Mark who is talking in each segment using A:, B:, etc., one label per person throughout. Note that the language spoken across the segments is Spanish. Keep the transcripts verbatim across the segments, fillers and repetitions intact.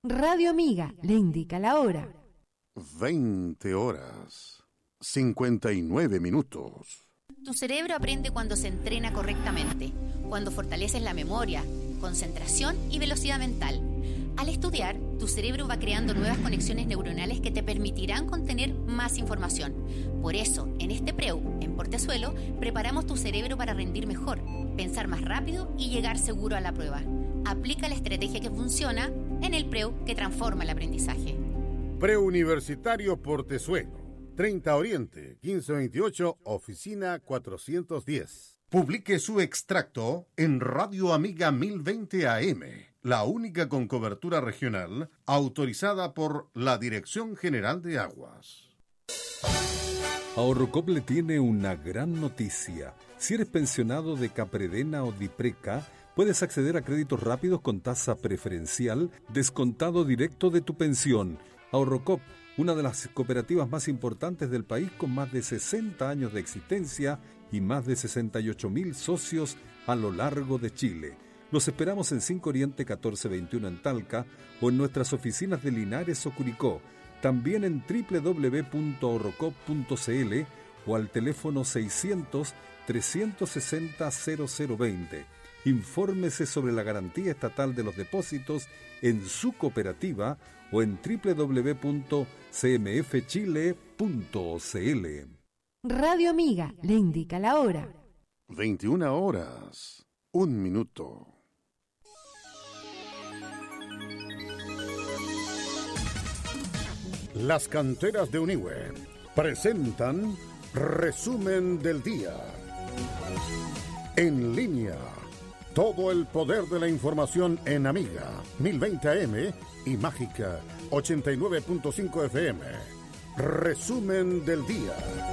A: Radio Amiga le indica la hora.
B: veinte horas, cincuenta y nueve minutos.
C: Tu cerebro aprende cuando se entrena correctamente, cuando fortaleces la memoria, concentración y velocidad mental. Al estudiar, tu cerebro va creando nuevas conexiones neuronales que te permitirán contener más información. Por eso, en este Preu, en Portezuelo, preparamos tu cerebro para rendir mejor, pensar más rápido y llegar seguro a la prueba. Aplica la estrategia que funciona en el Preu que transforma el aprendizaje.
B: Preuniversitario Portezuelo, treinta Oriente, quince veintiocho, oficina cuatrocientos diez. Publique su extracto en Radio Amiga mil veinte A M, la única con cobertura regional autorizada por la Dirección General de Aguas.
D: Ahorrocop le tiene una gran noticia. Si eres pensionado de Capredena o Dipreca, puedes acceder a créditos rápidos con tasa preferencial, descontado directo de tu pensión. Ahorrocop, una de las cooperativas más importantes del país con más de sesenta años de existencia y más de sesenta y ocho mil socios a lo largo de Chile. Los esperamos en cinco Oriente catorce veintiuno en Talca o en nuestras oficinas de Linares o Curicó. También en doble u doble u doble u punto ahorrocop punto c l o al teléfono seiscientos, trescientos sesenta, cero cero veinte. Infórmese sobre la garantía estatal de los depósitos en su cooperativa o en doble u doble u doble u punto c m f chile punto c l.
A: Radio Amiga le indica la hora.
B: veintiuna horas, un minuto. Las canteras de Uniwe presentan Resumen del Día. En línea, todo el poder de la información en Amiga mil veinte A M y Mágica ochenta y nueve punto cinco F M. Resumen del Día.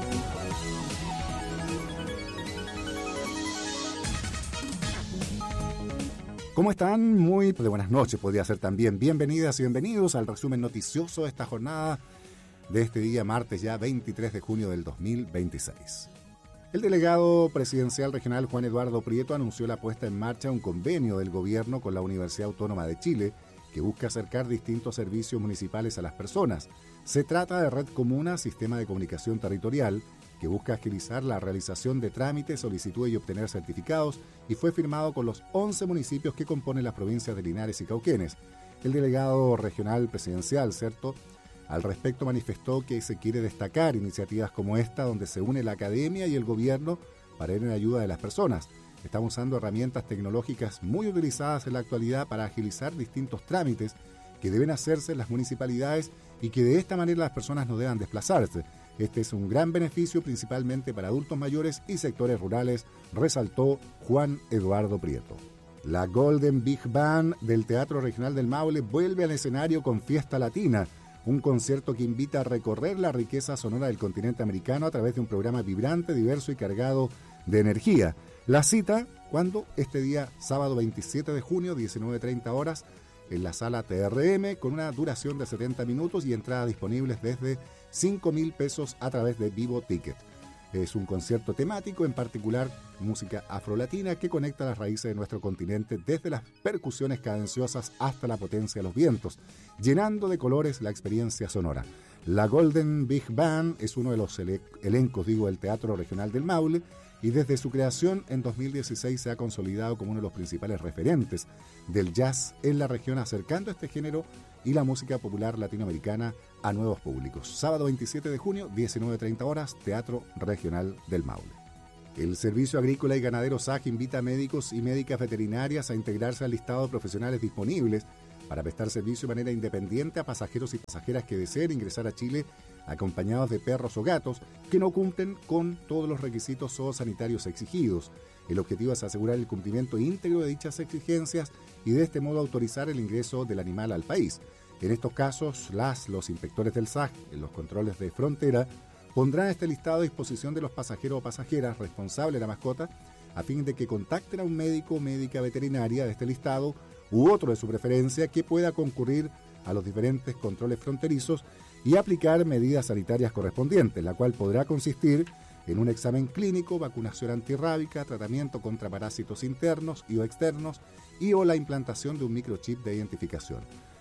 E: ¿Cómo están? Muy de buenas noches, podría ser también. Bienvenidas y bienvenidos al resumen noticioso de esta jornada de este día martes ya veintitrés de junio del dos mil veintiséis. El delegado presidencial regional Juan Eduardo Prieto anunció la puesta en marcha de un convenio del gobierno con la Universidad Autónoma de Chile que busca acercar distintos servicios municipales a las personas. Se trata de Red Comuna, sistema de comunicación territorial, que busca agilizar la realización de trámites, solicitudes y obtener certificados, y fue firmado con los once municipios que componen las provincias de Linares y Cauquenes. El delegado regional presidencial, ¿cierto?, al respecto manifestó que se quiere destacar iniciativas como esta, donde se une la academia y el gobierno para ir en ayuda de las personas. Estamos usando herramientas tecnológicas muy utilizadas en la actualidad para agilizar distintos trámites que deben hacerse en las municipalidades y que de esta manera las personas no deban desplazarse. Este es un gran beneficio principalmente para adultos mayores y sectores rurales, resaltó Juan Eduardo Prieto. La Golden Big Band del Teatro Regional del Maule vuelve al escenario con Fiesta Latina, un concierto que invita a recorrer la riqueza sonora del continente americano a través de un programa vibrante, diverso y cargado de energía. La cita, ¿cuándo? Este día, sábado veintisiete de junio, diecinueve treinta horas, en la sala T R M, con una duración de setenta minutos y entradas disponibles desde cinco mil pesos a través de Vivo Ticket. Es un concierto temático, en particular música afrolatina, que conecta las raíces de nuestro continente desde las percusiones cadenciosas hasta la potencia de los vientos, llenando de colores la experiencia sonora. La Golden Big Band es uno de los ele- elencos, digo, del Teatro Regional del Maule, y desde su creación en dos mil dieciséis se ha consolidado como uno de los principales referentes del jazz en la región, acercando este género y la música popular latinoamericana a nuevos públicos. Sábado veintisiete de junio, diecinueve treinta horas, Teatro Regional del Maule. El Servicio Agrícola y Ganadero S A C invita a médicos y médicas veterinarias a integrarse al listado de profesionales disponibles para prestar servicio de manera independiente a pasajeros y pasajeras que deseen ingresar a Chile acompañados de perros o gatos que no cumplen con todos los requisitos zoosanitarios exigidos. El objetivo es asegurar el cumplimiento íntegro de dichas exigencias y de este modo autorizar el ingreso del animal al país. En estos casos, las, los inspectores del S A C en los controles de frontera pondrán este listado a disposición de los pasajeros o pasajeras responsables de la mascota a fin de que contacten a un médico o médica veterinaria de este listado u otro de su preferencia que pueda concurrir a los diferentes controles fronterizos y aplicar medidas sanitarias correspondientes, la cual podrá consistir en un examen clínico, vacunación antirrábica, tratamiento contra parásitos internos y o externos y o la implantación de un microchip de identificación.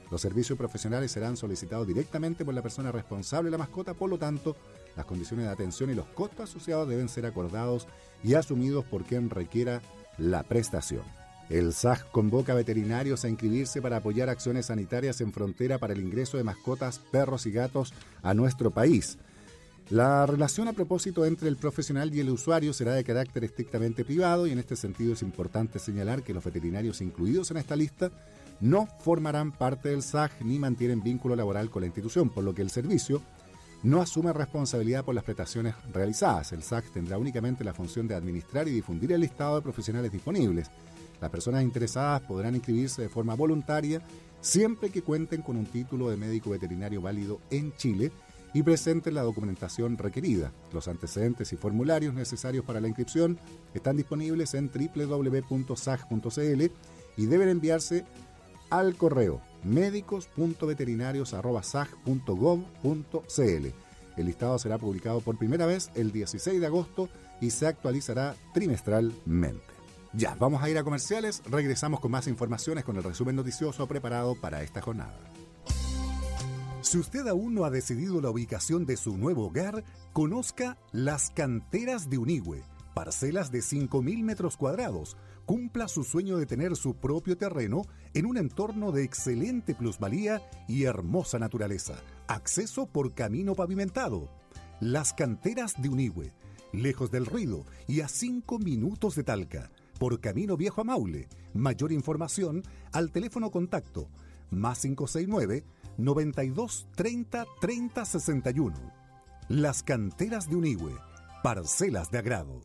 E: Los servicios profesionales serán solicitados directamente por la persona responsable de la mascota, por lo tanto, las condiciones de atención y los costos asociados deben ser acordados y asumidos por quien requiera la prestación. El S A G convoca a veterinarios a inscribirse para apoyar acciones sanitarias en frontera para el ingreso de mascotas, perros y gatos a nuestro país. La relación a propósito entre el profesional y el usuario será de carácter estrictamente privado y en este sentido es importante señalar que los veterinarios incluidos en esta lista no formarán parte del S A G ni mantienen vínculo laboral con la institución, por lo que el servicio no asume responsabilidad por las prestaciones realizadas. El S A G tendrá únicamente la función de administrar y difundir el listado de profesionales disponibles. Las personas interesadas podrán inscribirse de forma voluntaria siempre que cuenten con un título de médico veterinario válido en Chile y presenten la documentación requerida. Los antecedentes y formularios necesarios para la inscripción están disponibles en doble u doble u doble u punto s a g punto c l y deben enviarse al correo médicos punto veterinarios arroba s a g punto gov punto c l. El listado será publicado por primera vez el dieciséis de agosto y se actualizará trimestralmente. Ya, vamos a ir a comerciales, regresamos con más informaciones con el resumen noticioso preparado para esta jornada. Si usted aún no ha decidido la ubicación de su nuevo hogar, conozca Las Canteras de Unigüe, parcelas de cinco mil metros cuadrados. Cumpla su sueño de tener su propio terreno en un entorno de excelente plusvalía y hermosa naturaleza. Acceso por camino pavimentado. Las Canteras de Unigüe, lejos del ruido y a cinco minutos de Talca. Por Camino Viejo a Maule. Mayor información al teléfono contacto más cinco seis nueve, noventa y dos, treinta, treinta, sesenta y uno. Las Canteras de Unigüe, parcelas de agrado.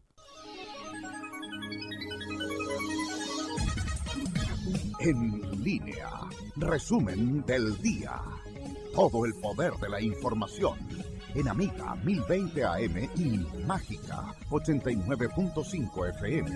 F: En línea, resumen del día. Todo el poder de la información. En Amiga mil veinte A M y Mágica ochenta y nueve punto cinco F M.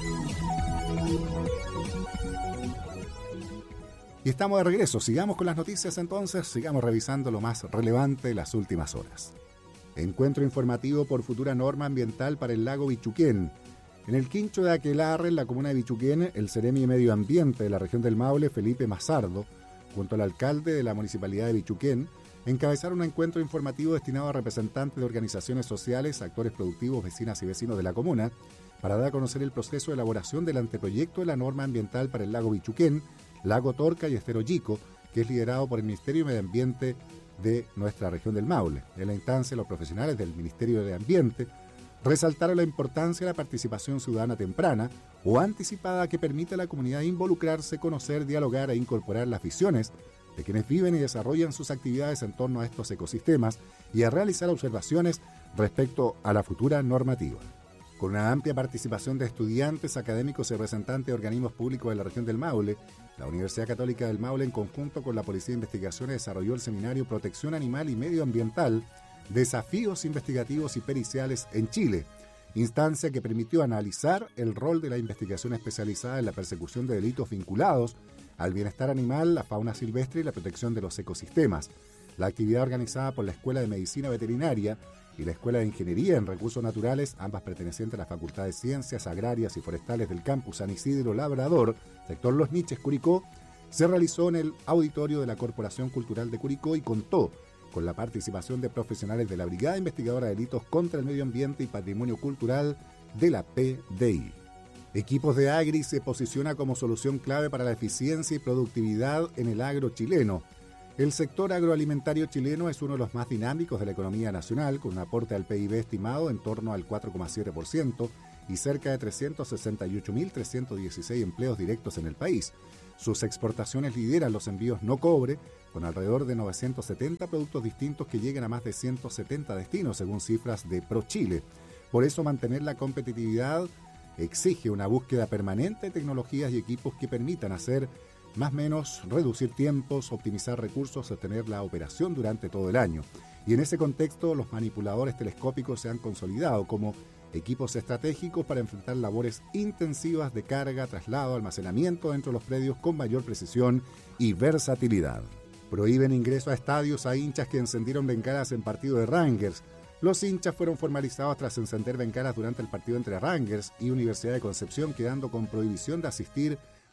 E: Y estamos de regreso. Sigamos con las noticias entonces. Sigamos revisando lo más relevante de las últimas horas. Encuentro informativo por futura norma ambiental para el lago Bichuquén. En el quincho de Aquelarre, en la comuna de Bichuquén, el Seremi de Medio Ambiente de la región del Maule, Felipe Mazardo, junto al alcalde de la municipalidad de Bichuquén, encabezaron un encuentro informativo destinado a representantes de organizaciones sociales, actores productivos, vecinas y vecinos de la comuna, para dar a conocer el proceso de elaboración del anteproyecto de la norma ambiental para el lago Bichuquén, lago Torca y Estero Yico, que es liderado por el Ministerio de Medio Ambiente de nuestra región del Maule. En la instancia, los profesionales del Ministerio de Ambiente resaltaron la importancia de la participación ciudadana temprana o anticipada que permite a la comunidad involucrarse, conocer, dialogar e incorporar las visiones de quienes viven y desarrollan sus actividades en torno a estos ecosistemas y a realizar observaciones respecto a la futura normativa. Con una amplia participación de estudiantes, académicos y representantes de organismos públicos de la región del Maule, la Universidad Católica del Maule, en conjunto con la Policía de Investigaciones, desarrolló el seminario Protección Animal y Medioambiental, Desafíos Investigativos y Periciales en Chile, instancia que permitió analizar el rol de la investigación especializada en la persecución de delitos vinculados al bienestar animal, la fauna silvestre y la protección de los ecosistemas. La actividad organizada por la Escuela de Medicina Veterinaria y la Escuela de Ingeniería en Recursos Naturales, ambas pertenecientes a la Facultad de Ciencias Agrarias y Forestales del Campus San Isidro Labrador, sector Los Niches, Curicó, se realizó en el auditorio de la Corporación Cultural de Curicó y contó con la participación de profesionales de la Brigada Investigadora de Delitos contra el Medio Ambiente y Patrimonio Cultural de la P D I. Equipos de Agri se posiciona como solución clave para la eficiencia y productividad en el agro chileno. El sector agroalimentario chileno es uno de los más dinámicos de la economía nacional, con un aporte al P I B estimado en torno al cuatro coma siete por ciento y cerca de trescientos sesenta y ocho mil trescientos dieciséis empleos directos en el país. Sus exportaciones lideran los envíos no cobre, con alrededor de novecientos setenta productos distintos que llegan a más de ciento setenta destinos, según cifras de ProChile. Por eso, mantener la competitividad exige una búsqueda permanente de tecnologías y equipos que permitan hacer más o menos, reducir tiempos, optimizar recursos, sostener la operación durante todo el año. Y en ese contexto, los manipuladores telescópicos se han consolidado como equipos estratégicos para enfrentar labores intensivas de carga, traslado, almacenamiento dentro de los predios con mayor precisión y versatilidad. Prohíben ingreso a estadios a hinchas que encendieron bengalas en partido de Rangers. Los hinchas fueron formalizados tras encender bengalas durante el partido entre Rangers y Universidad de Concepción, quedando con prohibición de asistir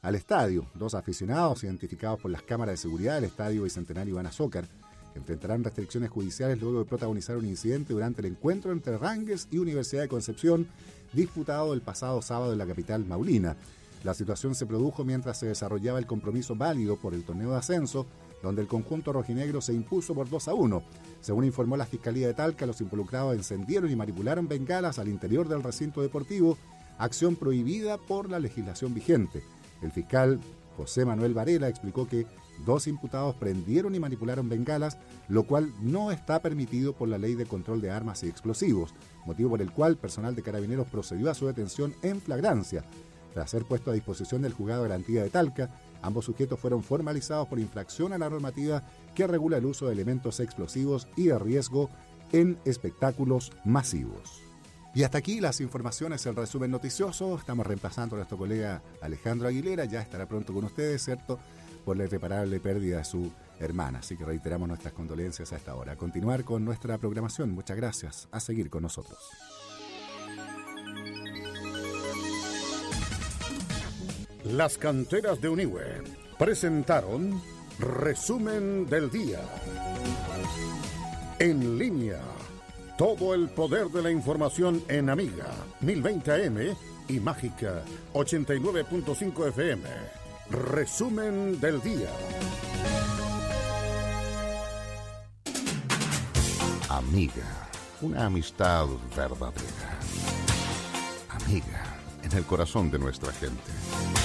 E: al estadio. Dos aficionados identificados por las cámaras de seguridad del estadio Bicentenario Iván Azócar enfrentarán restricciones judiciales luego de protagonizar un incidente durante el encuentro entre Rangues y Universidad de Concepción, disputado el pasado sábado en la capital maulina. La situación se produjo mientras se desarrollaba el compromiso válido por el torneo de ascenso, donde el conjunto rojinegro se impuso por dos a uno. Según informó la Fiscalía de Talca, los involucrados encendieron y manipularon bengalas al interior del recinto deportivo, acción prohibida por la legislación vigente. El fiscal José Manuel Varela explicó que dos imputados prendieron y manipularon bengalas, lo cual no está permitido por la Ley de Control de Armas y Explosivos, motivo por el cual personal de Carabineros procedió a su detención en flagrancia. Tras ser puesto a disposición del juzgado de garantía de Talca, ambos sujetos fueron formalizados por infracción a la normativa que regula el uso de elementos explosivos y de riesgo en espectáculos masivos. Y hasta aquí las informaciones, el resumen noticioso. Estamos reemplazando a nuestro colega Alejandro Aguilera, ya estará pronto con ustedes, ¿cierto?, por la irreparable pérdida de su hermana. Así que reiteramos nuestras condolencias a esta hora. A continuar con nuestra programación. Muchas gracias. A seguir con nosotros.
B: Las canteras de Unive presentaron Resumen del Día. En línea, todo el poder de la información en Amiga mil veinte A M y Mágica ochenta y nueve punto cinco F M. Resumen del Día.
F: Amiga, una amistad verdadera. Amiga, en el corazón de nuestra gente.